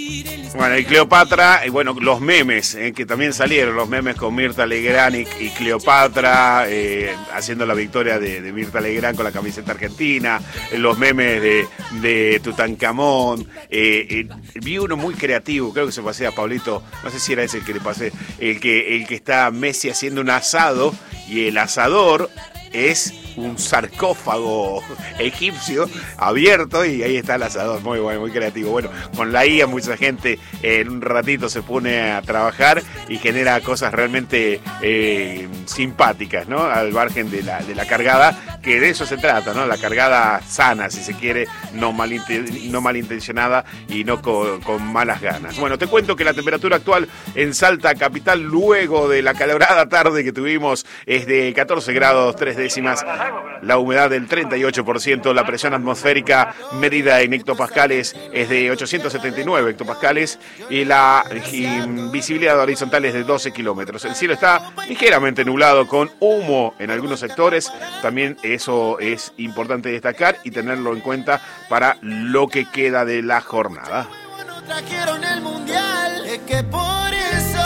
Bueno, y Cleopatra, y bueno, los memes, que también salieron, los memes con Mirta Legrand y Cleopatra, haciendo la victoria de Mirta Legrand con la camiseta argentina, los memes de Tutankamón, vi uno muy creativo, creo que se pasé a Pablito, no sé si era ese el que le pasé, el que está Messi haciendo un asado, y el asador es un sarcófago egipcio abierto y ahí está el asador, muy bueno, muy creativo. Bueno, con la IA mucha gente en un ratito se pone a trabajar y genera cosas realmente simpáticas, ¿no? Al margen de la cargada, que de eso se trata, ¿no? La cargada sana, si se quiere, no malintencionada y no con malas ganas. Bueno, te cuento que la temperatura actual en Salta capital, luego de la calorada tarde que tuvimos, es de 14 grados 3 décimas. La humedad del 38%, la presión atmosférica medida en hectopascales es de 879 hectopascales y la visibilidad horizontal es de 12 kilómetros. El cielo está ligeramente nublado con humo en algunos sectores, también eso es importante destacar y tenerlo en cuenta para lo que queda de la jornada. Trajeron el mundial, es que por eso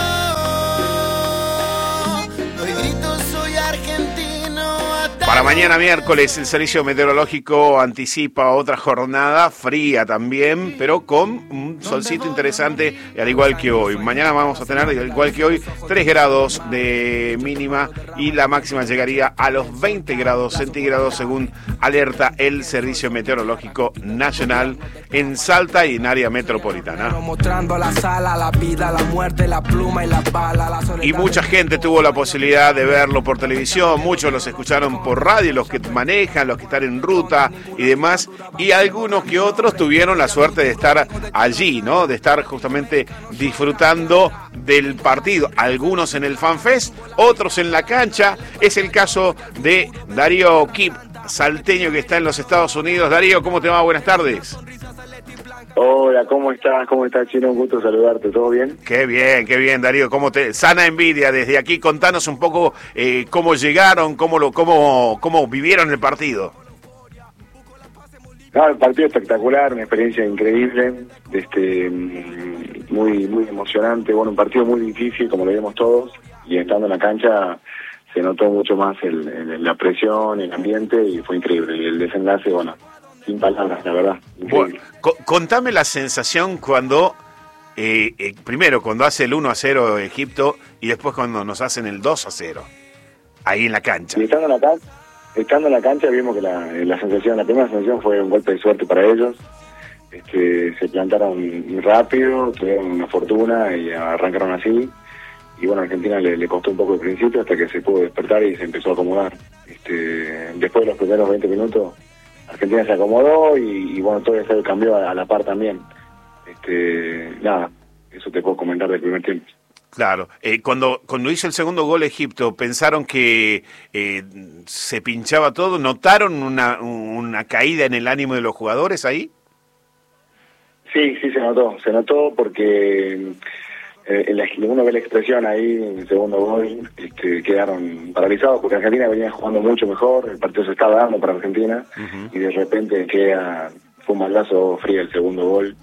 hoy grito soy argentino. Para mañana miércoles el Servicio Meteorológico anticipa otra jornada fría también, pero con un solcito interesante, al igual que hoy. Mañana vamos a tener, al igual que hoy, 3 grados de mínima y la máxima llegaría a los 20 grados centígrados según alerta el Servicio Meteorológico Nacional en Salta y en área metropolitana. Y mucha gente tuvo la posibilidad de verlo por televisión, muchos los escucharon por radio, los que manejan, los que están en ruta y demás, y algunos que otros tuvieron la suerte de estar allí, ¿no? De estar justamente disfrutando del partido, algunos en el FanFest, otros en la cancha. Es el caso de Darío Kip, salteño que está en los Estados Unidos. Darío, ¿cómo te va? Buenas tardes. Hola, ¿cómo estás? ¿Cómo estás, Chino? Un gusto saludarte, ¿todo bien? Qué bien, Darío. Sana envidia desde aquí. Contanos un poco cómo llegaron, cómo vivieron el partido. No, el partido espectacular, una experiencia increíble, muy emocionante. Bueno, un partido muy difícil, como lo vimos todos, y estando en la cancha se notó mucho más la presión, el ambiente, y fue increíble. Y el desenlace, bueno, sin palabras, la verdad. Bueno, contame la sensación cuando, primero, cuando hace el 1-0 Egipto y después cuando nos hacen el 2-0, ahí en la cancha. Y estando en la cancha vimos que la primera sensación fue un golpe de suerte para ellos. Se plantaron muy rápido, tuvieron una fortuna y arrancaron así. Y bueno, a Argentina le costó un poco el principio hasta que se pudo despertar y se empezó a acomodar. Después de los primeros 20 minutos, Argentina se acomodó y bueno, todo el estadio cambió a la par también. Nada, eso te puedo comentar del primer tiempo. Claro, cuando hizo el segundo gol Egipto, ¿pensaron que se pinchaba todo? ¿Notaron una caída en el ánimo de los jugadores ahí? Sí, se notó porque uno ve la expresión ahí en el segundo gol, quedaron paralizados porque Argentina venía jugando mucho mejor, el partido se estaba dando para Argentina, y de repente fue un malazo frío el segundo gol,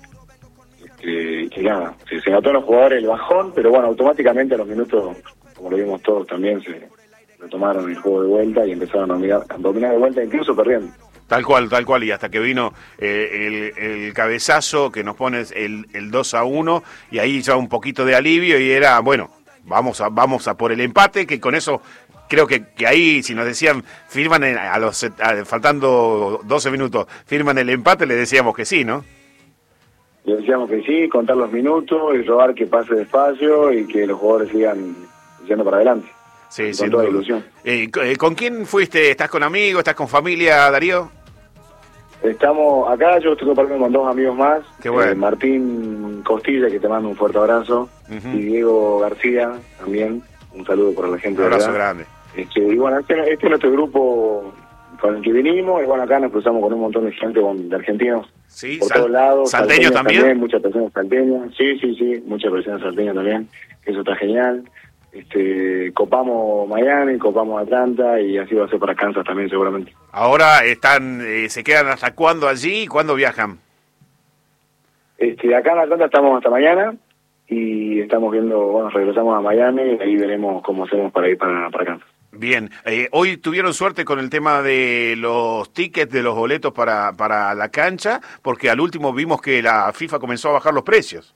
y nada, se notó en los jugadores el bajón, pero bueno, automáticamente a los minutos, como lo vimos todos también, se retomaron el juego de vuelta y empezaron a dominar de vuelta, incluso perdiendo. Tal cual, y hasta que vino el cabezazo que nos pone el 2-1, y ahí ya un poquito de alivio, y era, bueno, vamos a por el empate, que con eso creo que ahí, si nos decían, firman faltando 12 minutos, firman el empate, le decíamos que sí, ¿no? Le decíamos que sí, contar los minutos y robar que pase despacio y que los jugadores sigan yendo para adelante. Sí, con toda ilusión. ¿Con quién fuiste? ¿Estás con amigos? ¿Estás con familia, Darío? Estamos acá, yo estoy compartiendo con dos amigos más. Qué bueno. Martín Costilla, que te mando un fuerte abrazo, y Diego García también, un saludo por la gente. Un abrazo grande. Y bueno, este es nuestro grupo con el que vinimos, y bueno, acá nos cruzamos con un montón de gente, de argentinos, sí, por todos lados. ¿Salteños también? Muchas personas salteñas, sí, muchas personas salteñas también, eso está genial. Copamos Miami, copamos Atlanta, y así va a ser para Kansas también seguramente. Ahora se quedan ¿hasta cuándo allí y cuándo viajan? Acá en Atlanta estamos hasta mañana y estamos viendo, bueno, regresamos a Miami y ahí veremos cómo hacemos para ir para acá. Bien, hoy tuvieron suerte con el tema de los tickets, de los boletos para la cancha, porque al último vimos que la FIFA comenzó a bajar los precios.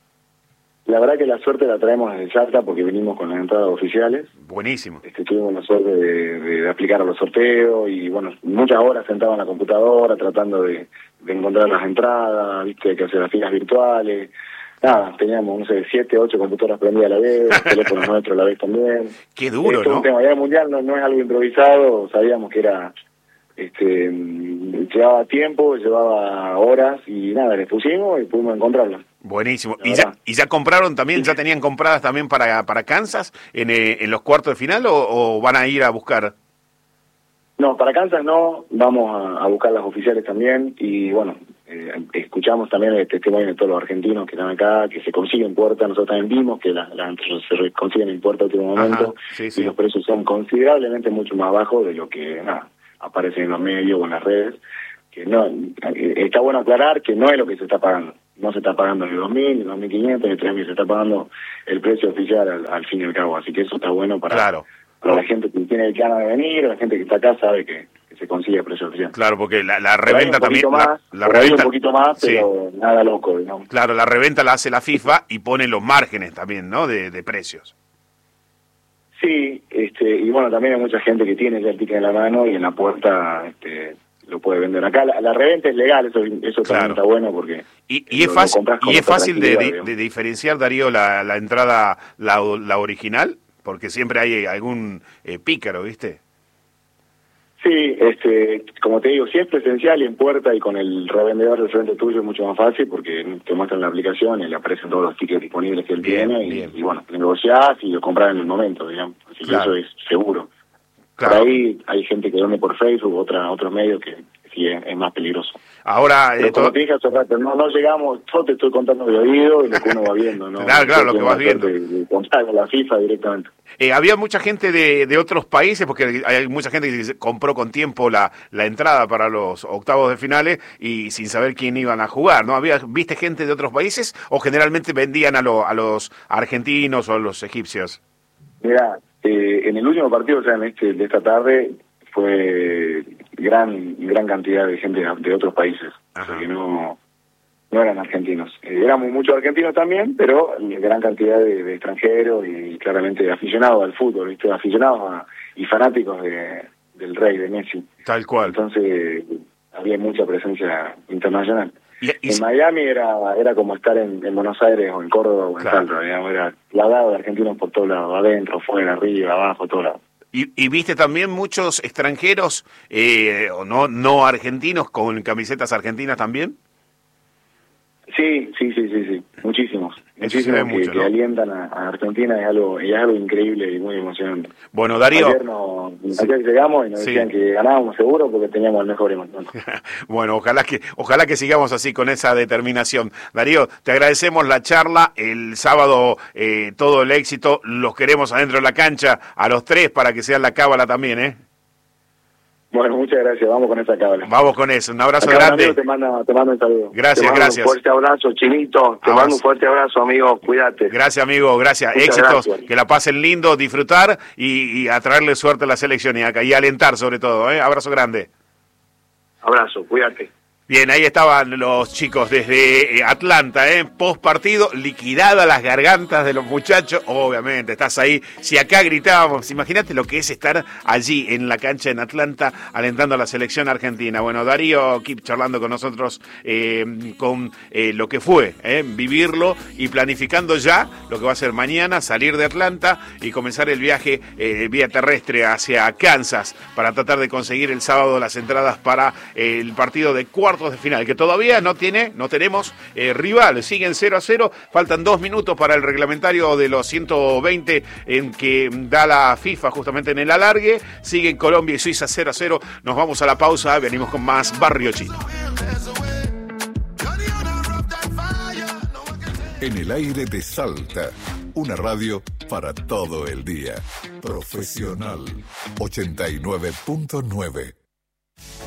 La verdad que la suerte la traemos desde Salta porque vinimos con las entradas oficiales. Buenísimo. Tuvimos la suerte de aplicar a los sorteos y, bueno, muchas horas sentado en la computadora tratando de encontrar las entradas, viste, que hacer las filas virtuales. Nada, teníamos, no sé, 7, 8 computadoras prendidas a la vez, teléfonos nuestros a la vez también. Qué duro, ¿no? Un tema ya mundial no es algo improvisado, sabíamos que era, llevaba tiempo, llevaba horas y nada, les pusimos y pudimos encontrarlas. Buenísimo. ¿Y ya compraron también, ya tenían compradas también para Kansas en los cuartos de final o van a ir a buscar? No, para Kansas no, vamos a buscar las oficiales también y bueno, escuchamos también el testimonio de todos los argentinos que están acá, que se consiguen puertas, nosotros también vimos que se consiguen en puerta a último momento. Sí, sí. Y los precios son considerablemente mucho más bajos de lo que aparece en los medios o en las redes, que no, está bueno aclarar que no es lo que se está pagando, no se está pagando ni 2.000, ni 2.500, ni 3.000, se está pagando el precio oficial al fin y al cabo, así que eso está bueno para la gente que tiene el ganas de venir, o la gente que está acá sabe que se consigue a precio oficial. Claro, porque la reventa también... La reventa un poquito más, pero sí, nada loco, digamos. Claro, la reventa la hace la FIFA y pone los márgenes también, ¿no?, de precios. Sí, y bueno, también hay mucha gente que tiene ya el ticket en la mano y en la puerta lo puede vender. Acá la reventa es legal, eso claro, también está bueno porque... Y es fácil de diferenciar, Darío, la entrada, la original, porque siempre hay algún pícaro, ¿viste? Sí, como te digo, si es presencial y en puerta y con el revendedor del frente tuyo es mucho más fácil porque te muestran la aplicación y le aparecen todos los tickets disponibles que él tiene y bueno, negociás y lo compras en el momento, digamos. Así que eso es seguro. Claro. Por ahí hay gente que vende por Facebook, otros medios que sí es más peligroso. Ahora, como te dije hace rato, no llegamos, yo te estoy contando de oído y lo que uno va viendo, ¿no? Claro, lo que vas viendo. De contar con la FIFA directamente. Había mucha gente de otros países, porque hay mucha gente que compró con tiempo la entrada para los octavos de finales y sin saber quién iban a jugar, ¿no? ¿Viste gente de otros países o generalmente vendían a los argentinos o a los egipcios? Mira, en el último partido, o sea, de esta tarde, fue gran cantidad de gente de otros países, o sea, que no eran argentinos. Éramos muchos argentinos también, pero gran cantidad de extranjeros y claramente aficionados al fútbol, ¿viste? Aficionados y fanáticos del Rey, de Messi. Tal cual. Entonces había mucha presencia internacional. En Miami era como estar en Buenos Aires o en Córdoba o en Salta, digamos, era plagado de argentinos por todos lados, adentro, fuera, arriba, abajo, todos lados. ¿Y viste también muchos extranjeros o no argentinos con camisetas argentinas también? Sí, muchísimos que alientan a Argentina, es algo increíble y muy emocionante. Bueno, Darío, ayer llegamos y nos decían que ganábamos seguro porque teníamos el mejor emoción. Bueno, ojalá que sigamos así con esa determinación. Darío, te agradecemos la charla, el sábado todo el éxito, los queremos adentro de la cancha a los tres para que sean la cábala también, ¿eh? Bueno, muchas gracias. Vamos con esa cábala. Vamos con eso. Un abrazo grande. Te mando un saludo. Gracias. Un fuerte abrazo, Chinito. Te mando un fuerte abrazo, amigo. Cuídate. Gracias, amigo. Gracias. Muchas Éxitos. Gracias. Que la pasen lindo, disfrutar y a traerle suerte a la selección y alentar sobre todo. Abrazo grande. Abrazo. Cuídate. Bien, ahí estaban los chicos desde Atlanta, post partido, liquidadas las gargantas de los muchachos, obviamente, estás ahí, si acá gritábamos, imagínate lo que es estar allí en la cancha en Atlanta, alentando a la selección argentina. Bueno, Darío Kip charlando con nosotros con lo que fue, vivirlo y planificando ya lo que va a ser mañana, salir de Atlanta y comenzar el viaje vía terrestre hacia Kansas para tratar de conseguir el sábado las entradas para el partido de cuartos de final, que todavía no tenemos rival, siguen 0-0, faltan 2 minutos para el reglamentario de los 120 en que da la FIFA justamente en el alargue, siguen Colombia y Suiza 0-0, nos vamos a la pausa, venimos con más Barrio Chino. En el aire de Salta, una radio para todo el día. Profesional 89.9.